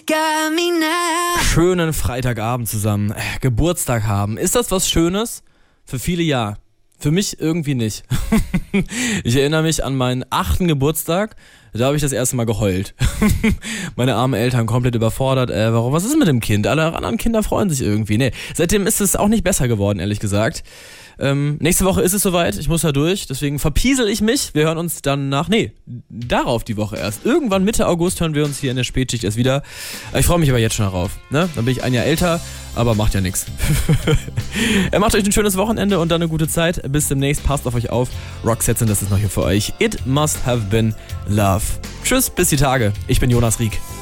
got me now. Schönen Freitagabend zusammen. Geburtstag haben. Ist das was Schönes? Für viele ja. Für mich irgendwie nicht. Ich erinnere mich an meinen 8. Geburtstag. Da habe ich das erste Mal geheult. Meine armen Eltern komplett überfordert. Warum? Was ist mit dem Kind? Alle anderen Kinder freuen sich irgendwie. Nee, seitdem ist es auch nicht besser geworden, ehrlich gesagt. Nächste Woche ist es soweit. Ich muss da durch. Deswegen verpiesel ich mich. Wir hören uns dann darauf die Woche erst. Irgendwann Mitte August hören wir uns hier in der Spätschicht erst wieder. Ich freue mich aber jetzt schon darauf. Ne? Dann bin ich ein Jahr älter, aber macht ja nichts. Macht euch ein schönes Wochenende und dann eine gute Zeit. Bis demnächst. Passt auf euch auf. Roxette, das ist noch hier für euch. It must have been love. Tschüss, bis die Tage. Ich bin Jonas Rieck.